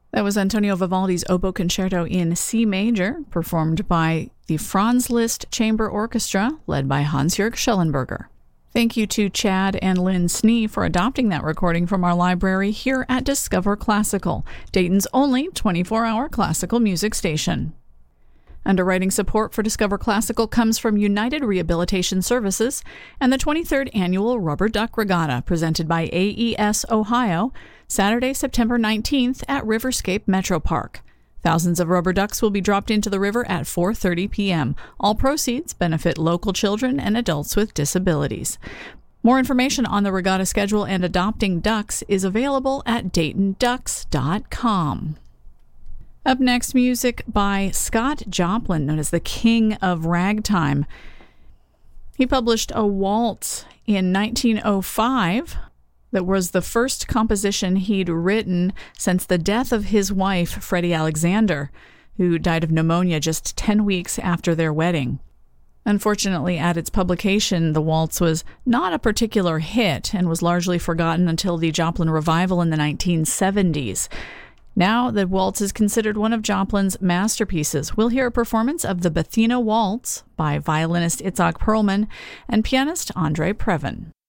That was Antonio Vivaldi's Oboe Concerto in C major, performed by the Franz Liszt Chamber Orchestra, led by Hans-Jörg Schellenberger. Thank you to Chad and Lynn Snee for adopting that recording from our library here at Discover Classical, Dayton's only 24-hour classical music station. Underwriting support for Discover Classical comes from United Rehabilitation Services and the 23rd Annual Rubber Duck Regatta, presented by AES Ohio, Saturday, September 19th at Riverscape Metro Park. Thousands of rubber ducks will be dropped into the river at 4:30 p.m. All proceeds benefit local children and adults with disabilities. More information on the regatta schedule and adopting ducks is available at DaytonDucks.com. Up next, music by Scott Joplin, known as the King of Ragtime. He published a waltz in 1905 that was the first composition he'd written since the death of his wife, Freddie Alexander, who died of pneumonia just 10 weeks after their wedding. Unfortunately, at its publication, the waltz was not a particular hit and was largely forgotten until the Joplin revival in the 1970s. Now, the waltz is considered one of Joplin's masterpieces. We'll hear a performance of the Bethina Waltz by violinist Itzhak Perlman and pianist Andre Previn.